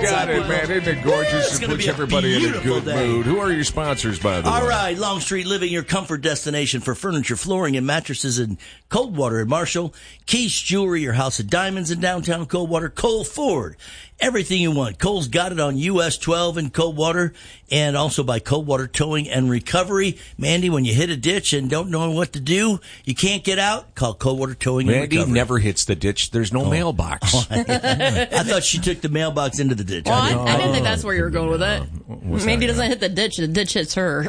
got it, man. Isn't it gorgeous? It's It gonna puts be a everybody in a beautiful good day. mood. Who are your sponsors, by the way? All right, Long Street Living, your comfort destination for furniture, flooring, and mattresses in Coldwater and Marshall. Keith's Jewelry, your house of diamonds in downtown Coldwater. Cole Ford, everything you want. Cole's got it on US 12 in Coldwater, and also by Coldwater Towing and Recovery. Mandy, when you hit a ditch and don't know what to do, you can't get out, call Coldwater Towing and Mandy Recovery. never hits the ditch. There's no mailbox. I thought she took the mailbox into the ditch. Well, I didn't think that's where you were going with it. Maybe it doesn't hit the ditch hits her.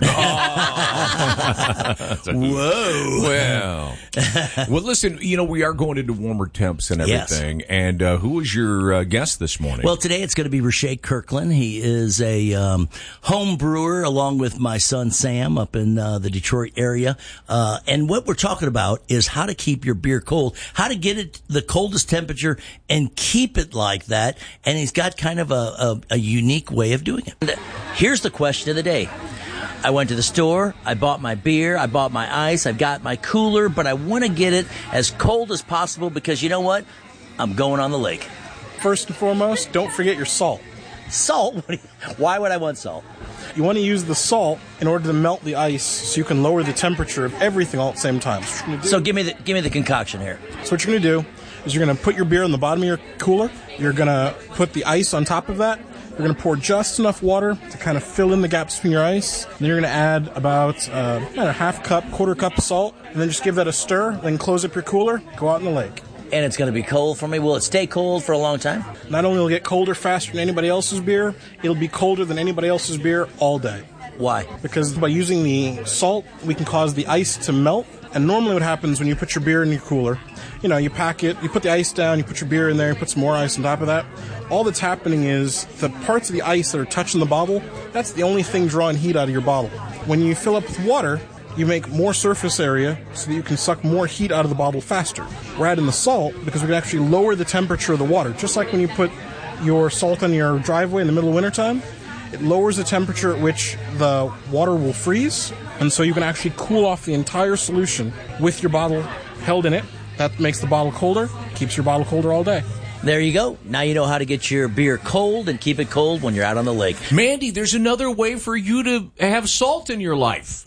Whoa. Well, listen, we are going into warmer temps and everything. Yes. And who is your guest this morning? Well, today it's going to be Rashay Kirkland. He is a home brewer along with my son Sam up in the Detroit area. And what we're talking about is how to keep your beer cold, how to get it the coldest temperature and keep it like that. And he's got kind of a unique way of doing it. Here's the question of the day. I went to the store, I bought my beer, I bought my ice, I've got my cooler, but I want to get it as cold as possible because you know what? I'm going on the lake. First and foremost, don't forget your salt. Salt? Why would I want salt? You want to use the salt in order to melt the ice so you can lower the temperature of everything all at the same time. So give me the concoction here. So what you're going to do is you're going to put your beer on the bottom of your cooler. You're going to put the ice on top of that. You're going to pour just enough water to kind of fill in the gaps between your ice. Then you're going to add about a half cup, quarter cup of salt, and then just give that a stir. Then close up your cooler, go out in the lake. And it's going to be cold for me. Will it stay cold for a long time? Not only will it get colder faster than anybody else's beer, it'll be colder than anybody else's beer all day. Why? Because by using the salt, we can cause the ice to melt. And normally what happens when you put your beer in your cooler, you pack it, you put the ice down, you put your beer in there, you put some more ice on top of that. All that's happening is the parts of the ice that are touching the bottle, that's the only thing drawing heat out of your bottle. When you fill up with water, you make more surface area so that you can suck more heat out of the bottle faster. We're adding the salt because we can actually lower the temperature of the water. Just like when you put your salt on your driveway in the middle of wintertime, it lowers the temperature at which the water will freeze, and so you can actually cool off the entire solution with your bottle held in it. That makes the bottle colder, keeps your bottle colder all day. There you go. Now you know how to get your beer cold and keep it cold when you're out on the lake. Mandy, there's another way for you to have salt in your life.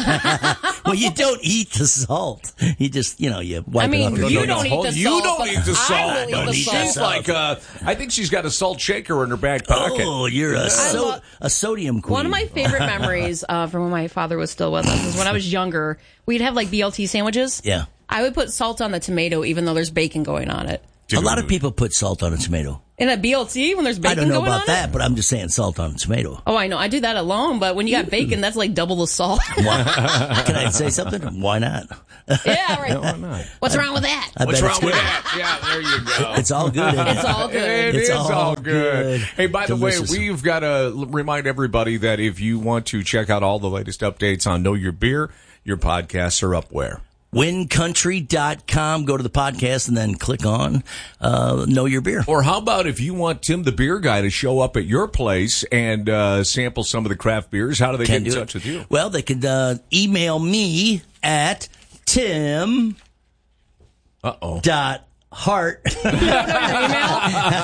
Well, you don't eat the salt. You just, you wipe it off your you don't eat the salt. You don't eat the salt. I will eat the salt. She's like, I think she's got a salt shaker in her back pocket. Oh, you're a sodium queen. One of my favorite memories from when my father was still with us is when I was younger, we'd have like BLT sandwiches. Yeah. I would put salt on the tomato even though there's bacon going on it. A lot of people put salt on a tomato. In a BLT when there's bacon going on? I don't know about that, but I'm just saying salt on a tomato. Oh, I know. I do that alone, but when you got bacon, that's like double the salt. Can I say something? Why not? Yeah, right. No, why not? What's wrong with that? What's wrong with that? Yeah, there you go. It's all good. It's all good. It is all good. good. Hey, by Delicious. the way, we've got to remind everybody that if you want to check out all the latest updates on Know Your Beer, your podcasts are up where? WinCountry.com. Go to the podcast and then click on Know Your Beer. Or how about if you want Tim the Beer Guy to show up at your place and sample some of the craft beers, how do they get in touch with you? Well, they could email me at tim. Heart. You don't know your email?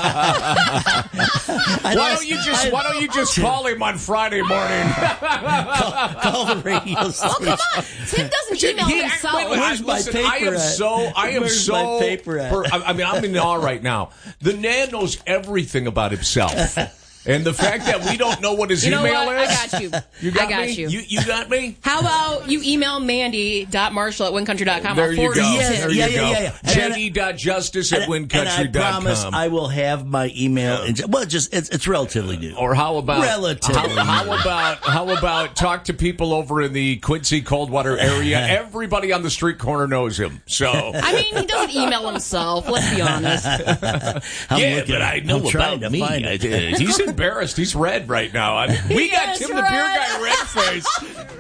Why don't you just call him on Friday morning? Call the radio station. Oh, come on. Tim doesn't email himself. Where's my paper my paper at? I'm in awe right now. The man knows everything about himself. And the fact that we don't know what his email is. I got you. You got I got me? you. You got me? How about you email Mandy.Marshall@wincountry.com? There you go. There you go. Yeah. Jenny.justice@wincountry.com. And I promise I will have my email. Well, it's relatively new. Or how about relatively? How about talk to people over in the Quincy Coldwater area? Everybody on the street corner knows him. So I mean, he doesn't email himself. Let's be honest. but I know about me. He's embarrassed. He's red right now. We got Tim the Beer Guy red face.